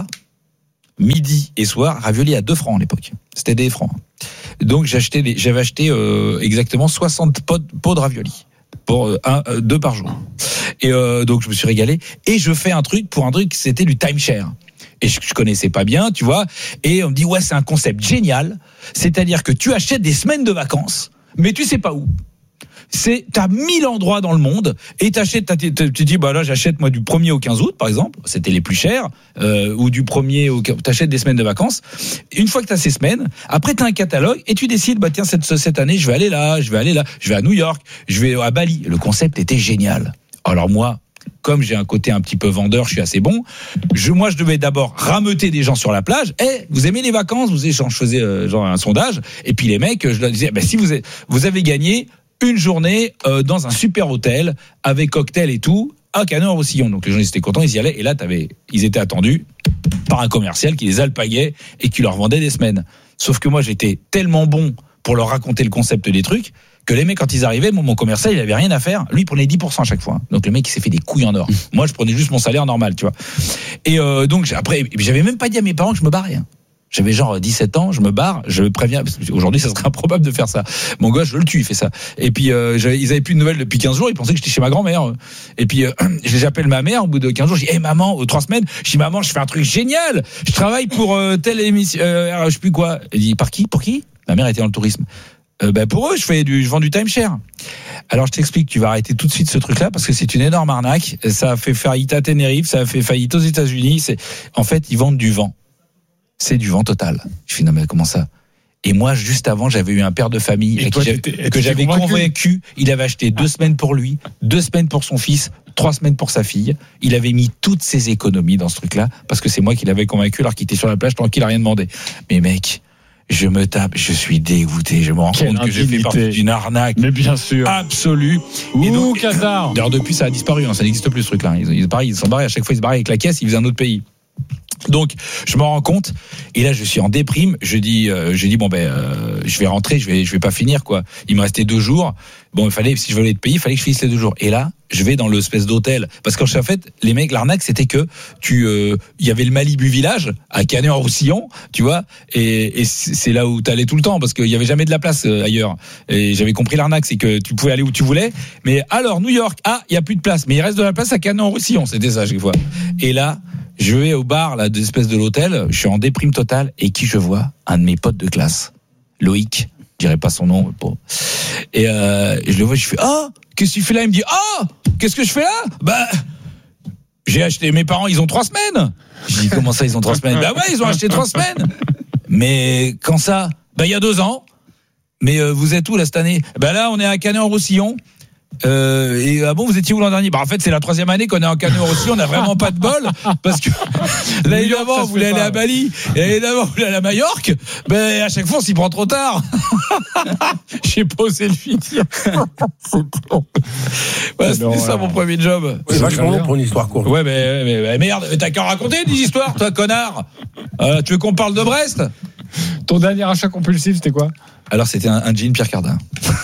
Midi et soir, ravioli à deux francs à l'époque. C'était des francs. Donc j'ai acheté les, j'avais acheté euh, exactement soixante pots, pots de ravioli pour euh, un, euh, deux par jour. Et euh, donc je me suis régalé. Et je fais un truc pour un truc, c'était du timeshare. Et je, je connaissais pas bien, tu vois. Et on me dit ouais, c'est un concept génial. C'est-à-dire que tu achètes des semaines de vacances, mais tu sais pas où. C'est, t'as mille endroits dans le monde et t'achètes, t'as, t'as, tu dis bah là j'achète moi du premier au quinze août par exemple, c'était les plus chers, euh, ou du premier au, t'achètes des semaines de vacances. Une fois que t'as ces semaines, après t'as un catalogue et tu décides bah tiens cette cette année je vais aller là, je vais aller là, je vais à New York, je vais à Bali. Le concept était génial. Alors moi, comme j'ai un côté un petit peu vendeur, je suis assez bon. Je, moi, je devais d'abord rameuter des gens sur la plage. Eh, hey, vous aimez les vacances? Vous échangez, je faisais euh, genre un sondage. Et puis les mecs, je leur disais, bah, si vous avez, vous avez gagné une journée euh, dans un super hôtel avec cocktail et tout à Canard-Roussillon. Donc les gens ils étaient contents, ils y allaient. Et là, t'avais, ils étaient attendus par un commercial qui les alpaguait et qui leur vendait des semaines. Sauf que moi, j'étais tellement bon pour leur raconter le concept des trucs que les mecs, quand ils arrivaient, mon, mon commercial, il avait rien à faire. Lui, il prenait dix pour cent à chaque fois. Donc le mec, il s'est fait des couilles en or. Moi, je prenais juste mon salaire normal, tu vois. Et euh, donc après, j'avais même pas dit à mes parents que je me barrais. Hein. J'avais genre dix-sept ans, je me barre, je préviens, parce qu'aujourd'hui ça serait improbable de faire ça. Mon gosse, je le tue, il fait ça. Et puis euh, ils avaient plus de nouvelles depuis quinze jours, ils pensaient que j'étais chez ma grand-mère. Et puis euh, j'appelle ma mère au bout de quinze jours, je dis "Hé hey, maman, trois semaines", je dis "Maman, je fais un truc génial. Je travaille pour euh, telle émission euh, je sais plus quoi." Elle dit "Par qui Pour qui?" Ma mère était dans le tourisme. Euh, ben pour eux, je fais du je vends du timeshare. Alors je t'explique, tu vas arrêter tout de suite ce truc-là parce que c'est une énorme arnaque, ça a fait faillite à Tenerife, ça a fait faillite aux États-Unis, c'est en fait, ils vendent du vent. C'est du vent total. Je fais non mais comment ça? Et moi juste avant j'avais eu un père de famille et toi, qui j'avais, que j'avais convaincu. convaincu. Il avait acheté deux semaines pour lui, deux semaines pour son fils, trois semaines pour sa fille. Il avait mis toutes ses économies dans ce truc-là parce que c'est moi qui l'avais convaincu alors qu'il était sur la plage tant qu'il a rien demandé. Mais mec, je me tape, je suis dégoûté, je me rends Quelle compte que j'ai fait partie d'une arnaque. Mais bien sûr. Absolue. Et donc, Qatar. D'ailleurs depuis ça a disparu, hein, ça n'existe plus ce truc-là. Ils, ils, pareil, ils sont barrés à chaque fois ils se barraient avec la caisse, ils faisaient un autre pays. Donc je m'en rends compte et là je suis en déprime. Je dis, euh, je dis bon ben euh, je vais rentrer, je vais, je vais pas finir quoi. Il me restait deux jours. Bon il fallait, si je voulais être payé, il fallait que je finisse les deux jours. Et là je vais dans l'espèce d'hôtel parce qu'en fait les mecs l'arnaque c'était que tu, il euh, y avait le Malibu Village à Canet-en-Roussillon, tu vois, et, et c'est là où t'allais tout le temps parce qu'il y avait jamais de la place euh, ailleurs. Et j'avais compris l'arnaque, c'est que tu pouvais aller où tu voulais. Mais alors New York, ah il y a plus de place, mais il reste de la place à Canet-en-Roussillon, c'était ça chaque fois. Et là je vais au bar là, de l'espèce de l'hôtel, je suis en déprime totale et qui je vois? Un de mes potes de classe, Loïc, je dirais pas son nom, bon. Et euh, je le vois, je fais ah, qu'est-ce que tu fais là? Il me dit ah, qu'est-ce que je fais là? Bah, j'ai acheté. Mes parents, ils ont trois semaines. Je dis comment ça, ils ont trois semaines? Bah ouais, ils ont acheté trois semaines. Mais quand ça? Bah il y a deux ans. Mais euh, vous êtes où là cette année? Bah là, on est à Canet-en-Roussillon. Euh, et ah bon, vous étiez où l'an dernier? Bah en fait c'est la troisième année qu'on est en Canet-en-Roussillon, on a vraiment pas de bol parce que l'année d'avant vous voulez aller à Bali et l'année d'avant vous voulez aller à Majorque, ben à chaque fois on s'y prend trop tard. J'ai pas osé le finir. Ouais, c'était non, ça ouais. Mon premier job. C'est vachement long pour une histoire courte. Ouais mais, mais, mais merde, mais t'as qu'à raconter des histoires toi connard. Euh, tu veux qu'on parle de Brest? Ton dernier achat compulsif c'était quoi? Alors c'était un, un jean Pierre Cardin.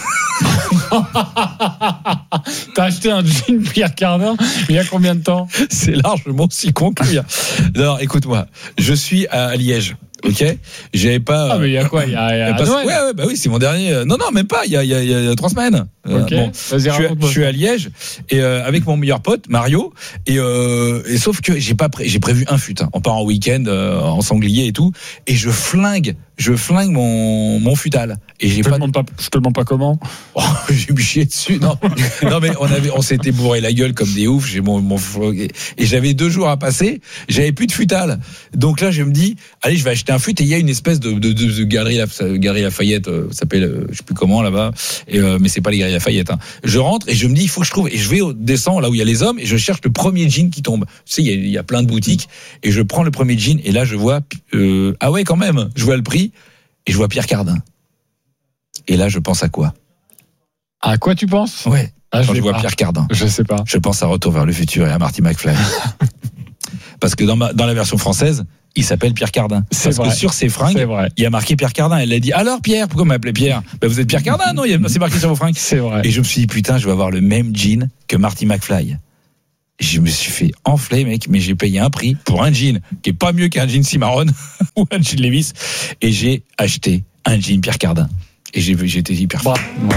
T'as acheté un jean Pierre Cardin il y a combien de temps? C'est largement aussi conclu. Alors écoute-moi, je suis à Liège ok. J'avais pas. Ah, mais il y a quoi? Il y a, il y a pas, Noël. Ouais, ouais, bah oui, c'est mon dernier. Non, non, même pas. Il y a, il y a, il y a trois semaines. Ok. Euh, bon, Vas-y, je, suis, raconte-moi je suis à Liège et euh, avec mon meilleur pote Mario et, euh, et sauf que j'ai pas pré- j'ai prévu un fut. Hein. On part en week-end euh, en sanglier et tout et je flingue, je flingue mon mon futal et j'ai Je te pas. demande pas, je te demande pas comment. Oh, j'ai me chié dessus. Non, non mais on avait, on s'était bourré la gueule comme des oufs. J'ai mon, mon et j'avais deux jours à passer. J'avais plus de futal. Donc là, je me dis, allez, je vais acheter un fut. Et il y a une espèce de, de, de, de galerie, galerie Lafayette, euh, ça s'appelle, euh, je sais plus comment là-bas. Et euh, mais c'est pas les galeries Lafayette. Hein. Je rentre et je me dis, il faut que je trouve. Et je vais au descends là où il y a les hommes et je cherche le premier jean qui tombe. Tu sais, il y a, il y a plein de boutiques et je prends le premier jean et là je vois, euh, ah ouais, quand même. Je vois le prix et je vois Pierre Cardin. Et là, je pense à quoi? À quoi tu penses? Ouais. Ah, Quand je je vois pas. Pierre Cardin. Je sais pas. Je pense à Retour vers le futur et à Marty McFly. Parce que dans, ma, dans la version française, il s'appelle Pierre Cardin. C'est Parce vrai. que sur ses fringues, C'est vrai. il y a marqué Pierre Cardin. Elle l'a dit, alors Pierre, pourquoi vous m'appelez Pierre? Ben, vous êtes Pierre Cardin? Non, il y a, c'est marqué sur vos fringues. C'est vrai. Et je me suis dit, putain, je vais avoir le même jean que Marty McFly. Je me suis fait enfler, mec, mais j'ai payé un prix pour un jean qui est pas mieux qu'un jean Cimarron ou un jean Levi's. Et j'ai acheté un jean Pierre Cardin. Et j'ai, j'ai été hyper fier.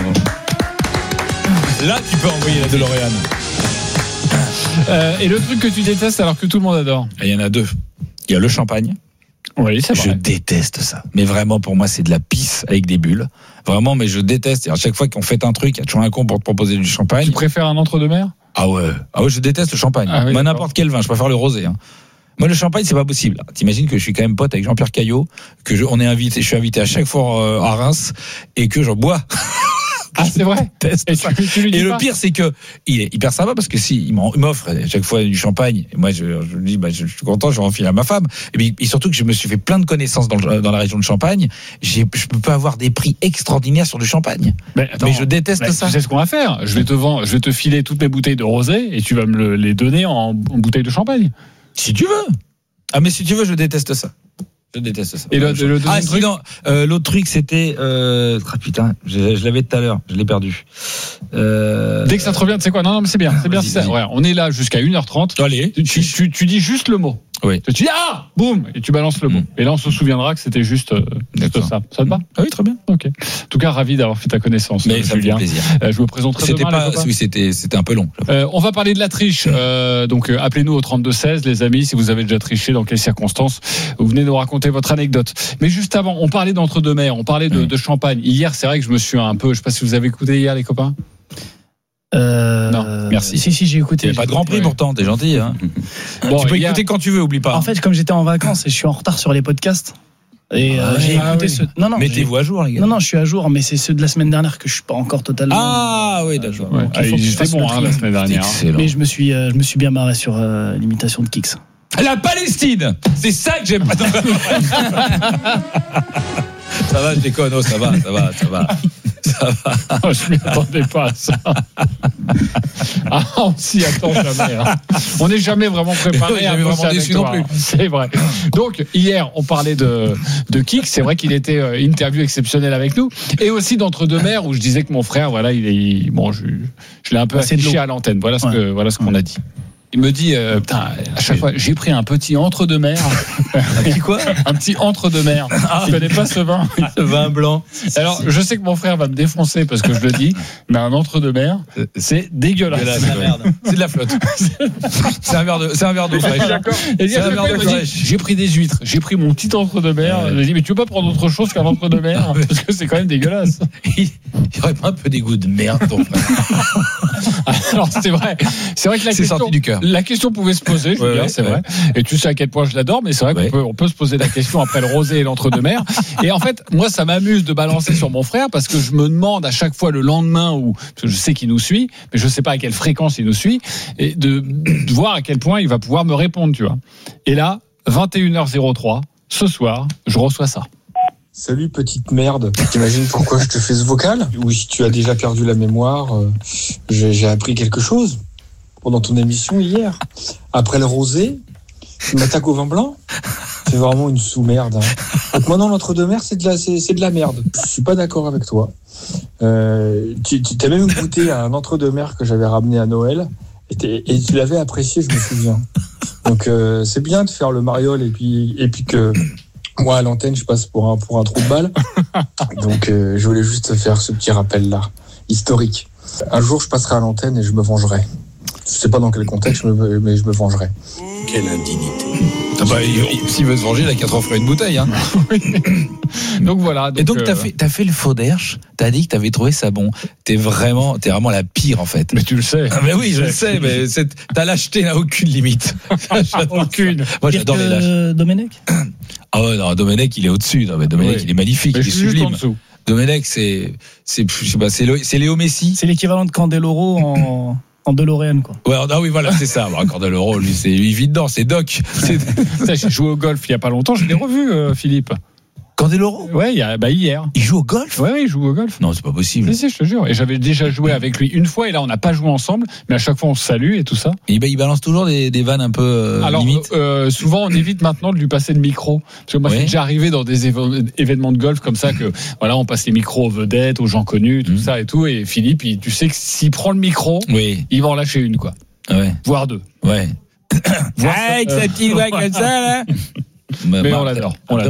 Là, tu peux envoyer la DeLorean. Euh, et le truc que tu détestes alors que tout le monde adore? Il y en a deux. Il y a le champagne. Oui, c'est Je vrai. déteste ça. Mais vraiment, pour moi, c'est de la pisse avec des bulles. Vraiment, mais je déteste. Et à chaque fois qu'on fait un truc, il y a toujours un con pour te proposer du champagne. Tu préfères un entre-deux-mer? Ah ouais. Ah ouais, je déteste le champagne. Ah oui, Moi, d'accord. n'importe quel vin, je préfère le rosé. Hein. Moi, le champagne, c'est pas possible. T'imagines que je suis quand même pote avec Jean-Pierre Caillot, que je, on est invité, je suis invité à chaque fois euh, à Reims, et que j'en bois. Ah, c'est vrai. Et tu, tu lui dis Et le pas pire, c'est que il est hyper sympa parce que si il m'en- il m'offre à chaque fois du champagne, et moi je, je lui dis bah je, je suis content, je vais en filer à ma femme. Et, puis, et surtout que je me suis fait plein de connaissances dans, le, dans la région de Champagne. J'ai, je peux pas avoir des prix extraordinaires sur du champagne. Mais, attends, mais je déteste mais ça. Tu sais ce qu'on va faire? Je vais te vendre, je vais te filer toutes mes bouteilles de rosé et tu vas me le- les donner en, en bouteilles de champagne. Si tu veux. Ah mais si tu veux, je déteste ça. Je déteste ça. Et le, le deuxième ah truc, sinon, euh, l'autre truc c'était euh, ah putain, je, je l'avais tout à l'heure, je l'ai perdu. Euh, dès que ça te revient, tu sais quoi? Non, non, mais c'est bien, c'est bien. Vas-y, c'est ça. vas-y. Ouais, on est là jusqu'à une heure trente. Allez. Tu, tu, tu, tu dis juste le mot. Oui. Tu dis ah, boum, et tu balances le mot. Mm. Et là, on se souviendra que c'était juste, euh, juste D'accord. ça. Ça te va? Ah oui, très bien. Ok. En tout cas, ravi d'avoir fait ta connaissance, Mais ça me fait Julien. plaisir. Euh, je me présenterai C'était demain. les pas, copains. oui, c'était, c'était un peu long. Euh, on va parler de la triche. Euh, donc, euh, appelez-nous au trente-deux seize, les amis, si vous avez déjà triché, dans quelles circonstances. Vous venez nous raconter votre anecdote. Mais juste avant, on parlait d'entre-deux-mers, on parlait de, Mmh. de champagne. Hier, c'est vrai que je me suis un peu. Je sais pas si vous avez écouté hier, les copains. Euh, Non, merci. Si, si, j'ai écouté. Il n'y a pas de Grand Prix Ouais. pourtant, t'es gentil. Hein. Bon, tu peux hier- écouter quand tu veux, oublie pas. En fait, comme j'étais en vacances et je suis en retard sur les podcasts, et euh, Ah, j'ai ah écouté oui. ceux. Non, non, j'ai- Mettez-vous à jour, les gars. non, non, je suis à jour, mais c'est ceux de la semaine dernière que je suis pas encore totalement. Ah oui, d'accord. Ouais. Donc, il Ah, faut que je ils étaient fasse bons le hein, tri. la semaine dernière. Excellent. Mais je me suis, euh, je me suis bien marré sur euh, l'imitation de Kix. La Palestine, c'est ça que j'aime. Attends. Ça va, je déconne, oh, ça va, ça va, ça va. Ça va. Oh, je m'y attendais pas à ça. Ah, on s'y attend jamais. hein. On n'est jamais vraiment préparé Jamais à bosser vraiment avec déçu toi. non plus. C'est vrai. Donc hier, on parlait de de Kik. C'est vrai qu'il était euh, interview exceptionnelle avec nous, et aussi d'entre-deux-mers où je disais que mon frère, voilà, il est bon, je, je l'ai un peu Ah, c'est de affiché l'eau. à l'antenne. Voilà ce Ouais. que voilà ce qu'on a dit. Il me dit, euh, putain, à chaque fois, j'ai pris un petit entre-deux-mers. Un petit quoi? Un petit entre-deux-mers. Je connais pas ce vin. Le vin blanc. Alors, je sais que mon frère va me défoncer parce que je le dis, mais un entre-deux-mers, c'est dégueulasse. C'est de la merde. C'est de la flotte. C'est un verre de, c'est un verre d'eau fraîche. D'accord. Et C'est un à chaque verre fois, de il me dit, fraîche. j'ai pris des huîtres, j'ai pris mon petit entre-deux-mer. Ouais. Je lui dis, mais tu veux pas prendre autre chose qu'un entre-deux-mer? Parce que c'est quand même dégueulasse. Il y aurait pas un peu des goûts de merde, ton frère. Alors, c'est vrai. C'est vrai que la C'est question, sorti du cœur. la question pouvait se poser, Julien, Ouais, ouais, c'est ouais. vrai. Et tu sais à quel point je l'adore, mais c'est vrai Ouais. qu'on peut, on peut se poser la question après le rosé et l'entre-deux-mer. Et en fait, moi, ça m'amuse de balancer sur mon frère parce que je me demande à chaque fois le lendemain où, parce que je sais qu'il nous suit, mais je sais pas à quelle fréquence il nous suit, et de, de voir à quel point il va pouvoir me répondre, tu vois. Et là, vingt et une heures trois, ce soir, je reçois ça. Salut petite merde, t'imagines pourquoi je te fais ce vocal? Ou si tu as déjà perdu la mémoire, euh, j'ai, j'ai appris quelque chose pendant ton émission hier. Après le rosé, tu m'attaques au vin blanc? C'est vraiment une sous-merde. Hein. Donc moi non, l'entre-deux-mer, c'est de la, c'est, c'est de la merde. Je suis pas d'accord avec toi. Euh, tu, tu t'as même goûté à un entre-deux-mer que j'avais ramené à Noël et, t'es- et tu l'avais apprécié, je me souviens. Donc euh, c'est bien de faire le mariole et puis, et puis que Moi, à l'antenne, je passe pour un, pour un trou de balle. Donc, euh, je voulais juste faire ce petit rappel-là, historique. Un jour, je passerai à l'antenne et je me vengerai. Je sais pas dans quel contexte, mais je me vengerai. Quelle indignité. Ah bah, il- s'il veut se venger, il a qu'à te offrir une bouteille. Hein. Donc voilà. Et donc, euh, t'as fait, t'as fait le faux d'Hersch, t'as dit que t'avais trouvé ça bon. T'es vraiment, t'es vraiment la pire, en fait. Mais tu le sais. Ah, mais oui, je le sais, mais c'est, ta lâcheté n'a aucune limite. Aucune. Moi, Pire j'adore les lâches. que Domenech. Ah ouais, non, Domenech, il est au-dessus. Non, mais Domenech, Oui. il est magnifique, Mais il est je suis juste en sublime. dessous. Domenech, c'est, c'est, je sais pas, c'est, Léo- c'est Léo Messi. C'est l'équivalent de Candeloro en, en DeLorean, quoi. Ouais, ah oui, voilà, c'est ça. Bon, encore de l'euro, lui, c'est, lui, il vit dedans, c'est Doc. C'est Ça, j'ai joué au golf il y a pas longtemps. Je l'ai revu, euh, Philippe. Candeloro. Ouais, il y a, bah hier. Il joue au golf? Ouais, ouais, il joue au golf. Non, c'est pas possible. Si, si, je te jure. Et j'avais déjà joué avec lui une fois, et là, on n'a pas joué ensemble, mais à chaque fois, on se salue et tout ça. Et il, il balance toujours des, des vannes un peu, euh, Alors, limite. euh, souvent, on évite maintenant de lui passer le micro. Parce que moi, Oui. c'est déjà arrivé dans des éve- événements de golf comme ça que, voilà, on passe les micros aux vedettes, aux gens connus, tout Mhm. ça et tout. Et Philippe, il- tu sais que s'il prend le micro, Oui, il va en lâcher une, quoi. ouais, Voire deux. ouais. Voire- Avec sa petite voix comme ça, là. Mais on l'adore. On l'adore.